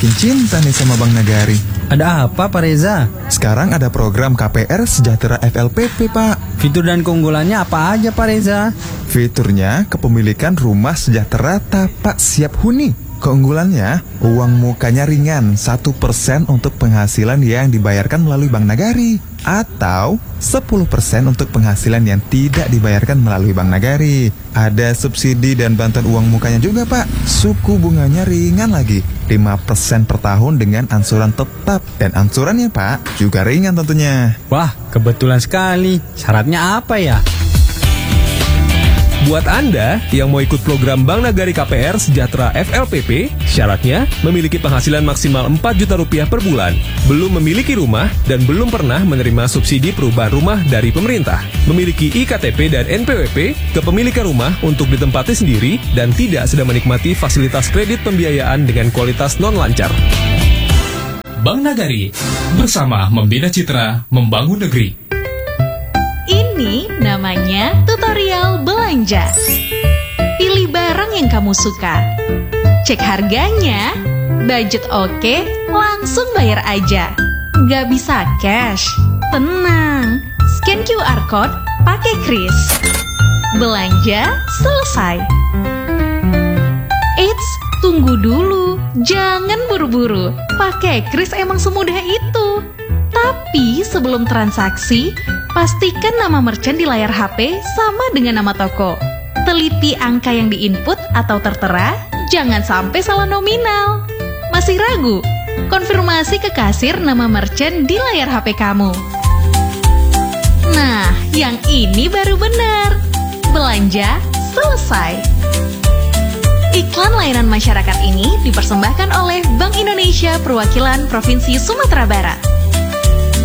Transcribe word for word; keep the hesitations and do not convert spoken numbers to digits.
makin cinta nih sama Bang Nagari. Ada apa Pak Reza? Sekarang ada program K P R Sejahtera F L P P, Pak. Fitur dan keunggulannya apa aja Pak Reza? Fiturnya kepemilikan rumah sejahtera tapak siap huni. Keunggulannya, uang mukanya ringan, satu persen untuk penghasilan yang dibayarkan melalui Bank Nagari. Atau sepuluh persen untuk penghasilan yang tidak dibayarkan melalui Bank Nagari. Ada subsidi dan bantuan uang mukanya juga, Pak. Suku bunganya ringan lagi, lima persen per tahun dengan angsuran tetap. Dan angsurannya, Pak, juga ringan tentunya. Wah, kebetulan sekali. Syaratnya apa ya? Buat Anda yang mau ikut program Bank Nagari K P R Sejahtera F L P P, syaratnya memiliki penghasilan maksimal empat juta rupiah per bulan, belum memiliki rumah, dan belum pernah menerima subsidi perubahan rumah dari pemerintah, memiliki I K T P dan N P W P, kepemilikan rumah untuk ditempati sendiri, dan tidak sedang menikmati fasilitas kredit pembiayaan dengan kualitas non-lancar. Bank Nagari, bersama membina citra, membangun negeri. Ini namanya tutorial belanja. Pilih barang yang kamu suka. Cek harganya. Budget oke, langsung bayar aja. Gak bisa cash? Tenang. Scan Q R code, pakai kris. Belanja selesai. Eits, tunggu dulu. Jangan buru-buru. Pakai kris emang semudah itu. Tapi sebelum transaksi, pastikan nama merchant di layar H P sama dengan nama toko. Teliti angka yang diinput atau tertera, jangan sampai salah nominal. Masih ragu? Konfirmasi ke kasir nama merchant di layar H P kamu. Nah, yang ini baru benar. Belanja selesai. Iklan layanan masyarakat ini dipersembahkan oleh Bank Indonesia Perwakilan Provinsi Sumatera Barat.